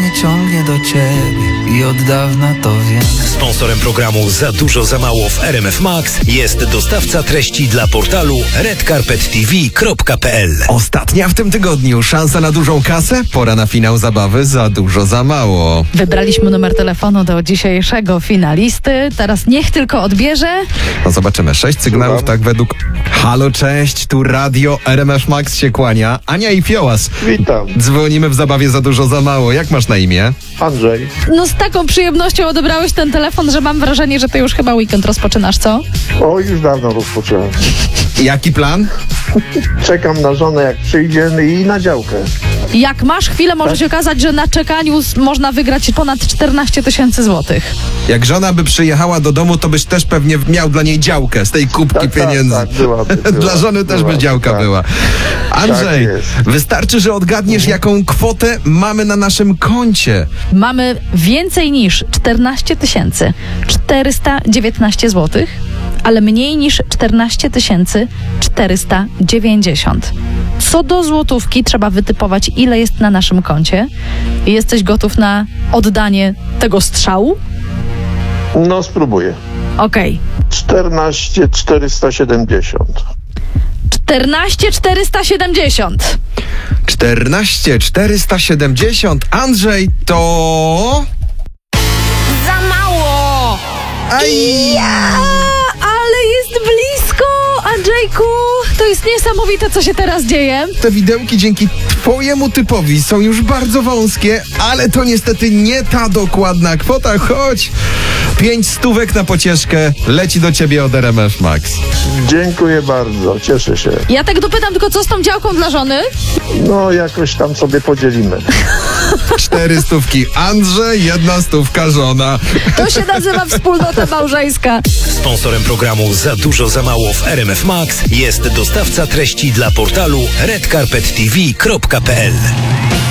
mnie ciągnie do ciebie i od dawna to wiem. Sponsorem programu Za dużo za mało w RMF Max jest dostawca treści dla portalu redcarpettv.pl. Ostatnia w tym tygodniu. Szansa na dużą kasę? Pora na finał zabawy Za dużo za mało. Wybraliśmy numer telefonu do dzisiejszego finalisty. Teraz niech tylko odbierze. No zobaczymy. 6 sygnałów, tak według... Halo, cześć, tu radio RMF Max się kłania. Ania i Fiołas. Witam, Dzwonimy w zabawie Za dużo za mało. Jak masz na imię? Andrzej. No z taką przyjemnością odebrałeś ten telefon, że mam wrażenie, że ty już chyba weekend rozpoczynasz, co? O, już dawno rozpocząłem. Jaki plan? Czekam na żonę, jak przyjdzie i na działkę. Jak masz chwilę, może się okazać, że na czekaniu można wygrać ponad 14 000 złotych. Jak żona by przyjechała do domu, to byś też pewnie miał dla niej działkę z tej kubki pieniędzy. Tak, byłaby. Dla żony też by działka tak. była. Andrzej, Tak jest. wystarczy, że odgadniesz, jaką kwotę mamy na naszym koncie. Mamy więcej niż 14 419 złotych, ale mniej niż 14 490. Co do złotówki trzeba wytypować, ile jest na naszym koncie. Jesteś gotów na oddanie tego strzału? No, spróbuję. Okej. 14 470. 14 470. 14 470. Andrzej, to... Za mało! Aj! Ale jest blisko, Andrzejku! To jest niesamowite, co się teraz dzieje. Te widełki dzięki twojemu typowi są już bardzo wąskie, ale to niestety nie ta dokładna kwota, choć 5 stówek na pocieszkę leci do ciebie od RMF Max. Dziękuję bardzo, cieszę się. Ja tak dopytam tylko, co z tą działką dla żony? No, jakoś tam sobie podzielimy. 4 stówki Andrzej, 1 stówka żona. To się nazywa wspólnota małżeńska. Sponsorem programu Za dużo za mało w RMF Max jest dostawca treści dla portalu redcarpettv.pl.